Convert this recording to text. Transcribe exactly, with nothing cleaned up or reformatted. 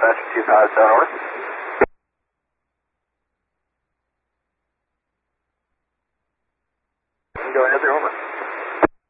dispatch two five seven over. Go ahead there, over.